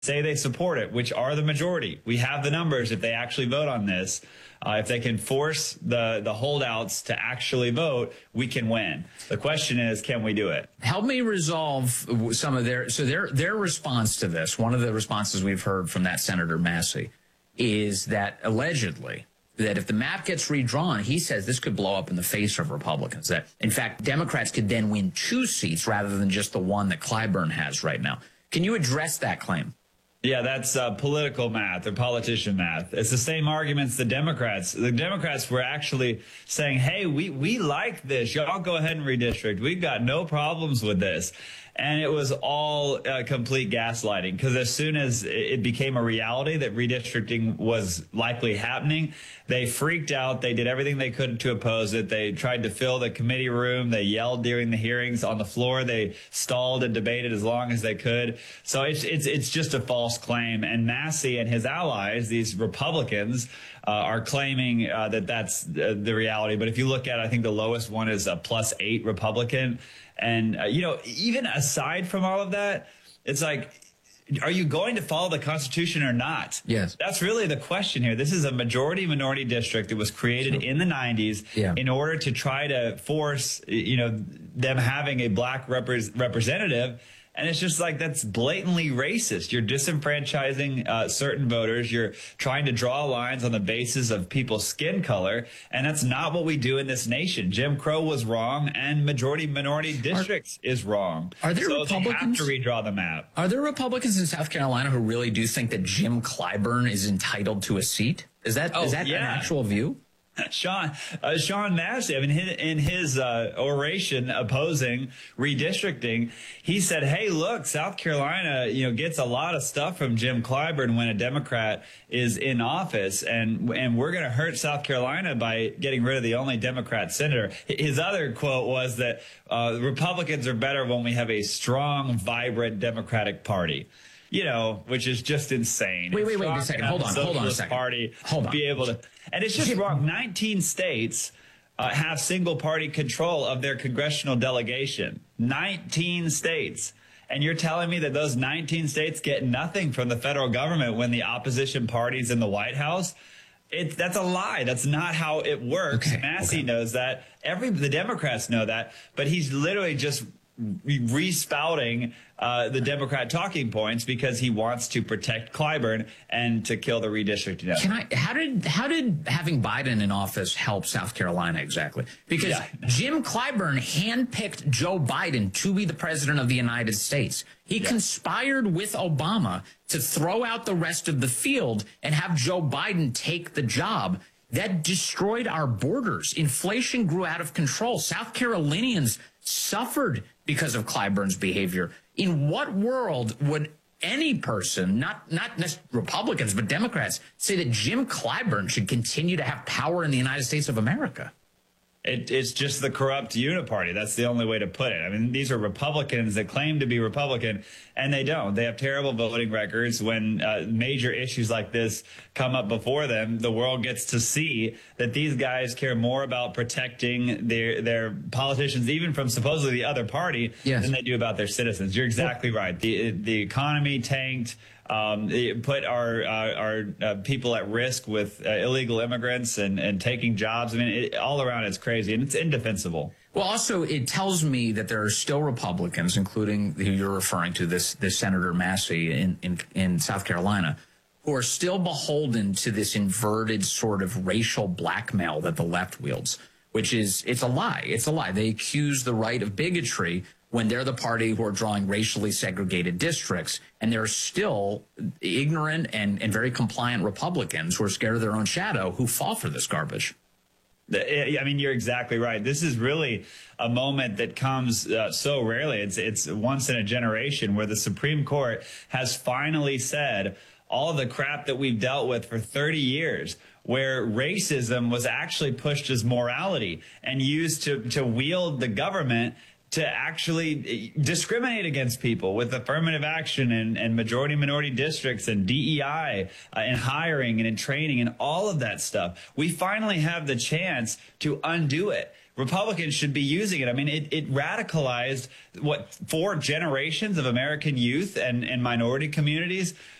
say they support it, which are the majority. We have the numbers if they actually vote on this. If they can force the holdouts to actually vote, we can win. The question is, can we do it? Help me resolve some of their response to this. One of the responses we've heard from that Senator Massey is that allegedly that if the map gets redrawn, he says this could blow up in the face of Republicans. That, in fact, Democrats could then win 2 seats rather than just the one that Clyburn has right now. Can you address that claim? Yeah, that's political math or politician math. It's the same arguments the Democrats were actually saying, hey, we like this. Y'all go ahead and redistrict. We've got no problems with this. And it was all complete gaslighting, because as soon as it became a reality that redistricting was likely happening, they freaked out. They did everything they could to oppose it. They tried to fill the committee room. They yelled during the hearings on the floor. They stalled and debated as long as they could. So it's just a false claim. And Massey and his allies, these Republicans, are claiming that that's the reality. But if you look at, I think the lowest one is a +8 Republican. And, even aside from all of that, it's like, are you going to follow the Constitution or not? Yes. That's really the question here. This is a majority-minority district. It was created in the 90s in order to try to force, them having a black representative. And it's just like, that's blatantly racist. You're disenfranchising certain voters. You're trying to draw lines on the basis of people's skin color. And that's not what we do in this nation. Jim Crow was wrong, and majority-minority districts is wrong. Are there Republicans? They have to redraw the map. Are there Republicans in South Carolina who really do think that Jim Clyburn is entitled to a seat? Is that an actual view? Sean Massey, in his oration opposing redistricting, he said, hey, look, South Carolina, gets a lot of stuff from Jim Clyburn when a Democrat is in office, and we're going to hurt South Carolina by getting rid of the only Democrat senator. His other quote was that Republicans are better when we have a strong, vibrant Democratic Party. Which is just insane. Wait a second. Hold on a second. Party be able to, and it's just wrong. 19 states have single party control of their congressional delegation. 19 states. And you're telling me that those 19 states get nothing from the federal government when the opposition party's in the White House? That's a lie. That's not how it works. Massey knows that. The Democrats know that. But he's literally just respouting the Democrat talking points because he wants to protect Clyburn and to kill the redistricting. How did having Biden in office help South Carolina exactly? Because Jim Clyburn handpicked Joe Biden to be the president of the United States. He conspired with Obama to throw out the rest of the field and have Joe Biden take the job. That destroyed our borders. Inflation grew out of control. South Carolinians suffered because of Clyburn's behavior. In what world would any person, not just Republicans, but Democrats, say that Jim Clyburn should continue to have power in the United States of America? It's just the corrupt uniparty. That's the only way to put it. I mean, these are Republicans that claim to be Republican, and they don't. They have terrible voting records. When major issues like this come up before them, the world gets to see that these guys care more about protecting their politicians, even from supposedly the other party, than they do about their citizens. You're exactly right. The economy tanked. It put our people at risk with illegal immigrants and taking jobs. I mean, all around it's crazy, and it's indefensible. Well, also, it tells me that there are still Republicans, including who you're referring to, this Senator Massey in South Carolina, who are still beholden to this inverted sort of racial blackmail that the left wields, which is, it's a lie. It's a lie. They accuse the right of bigotry when they're the party who are drawing racially segregated districts, and there are still ignorant and very compliant Republicans who are scared of their own shadow who fall for this garbage. I mean, you're exactly right. This is really a moment that comes so rarely. It's once in a generation where the Supreme Court has finally said all of the crap that we've dealt with for 30 years, where racism was actually pushed as morality and used to wield the government to actually discriminate against people with affirmative action and majority-minority districts and DEI and hiring and in training and all of that stuff. We finally have the chance to undo it. Republicans should be using it. I mean, it radicalized what 4 generations of American youth and minority communities.